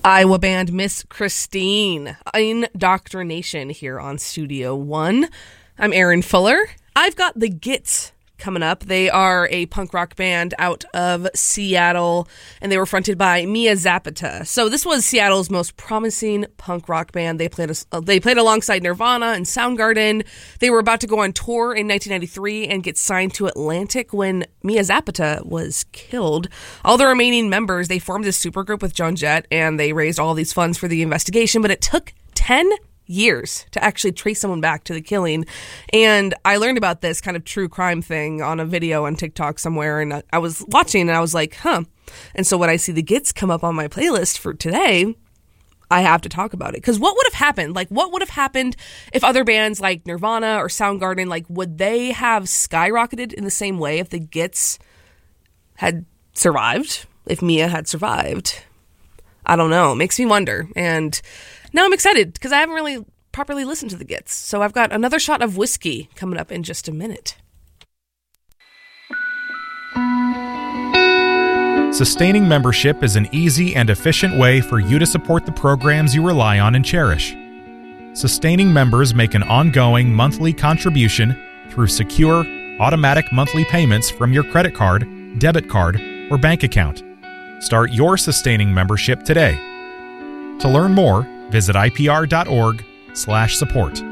Iowa band Miss Christine, Indoctrination here on Studio One. I'm Aaron Fuller. I've got the Gits coming up. They are a punk rock band out of Seattle, and they were fronted by Mia Zapata. So this was Seattle's most promising punk rock band. They played alongside Nirvana and Soundgarden. They were about to go on tour in 1993 and get signed to Atlantic when Mia Zapata was killed. All the remaining members, they formed this supergroup with Joan Jett, and they raised all these funds for the investigation, but it took 10 years to actually trace someone back to the killing. And I learned about this kind of true crime thing on a video on TikTok somewhere, and I was watching and I was like, And so when I see the Gits come up on my playlist for today, I have to talk about it. Because what would have happened? What would have happened if other bands like Nirvana or Soundgarden, would they have skyrocketed in the same way if the Gits had survived? If Mia had survived? I don't know. It makes me wonder. And now I'm excited because I haven't really properly listened to the Gits. So I've got another shot of whiskey coming up in just a minute. Sustaining membership is an easy and efficient way for you to support the programs you rely on and cherish. Sustaining members make an ongoing monthly contribution through secure, automatic monthly payments from your credit card, debit card, or bank account. Start your sustaining membership today. To learn more, visit ipr.org/support.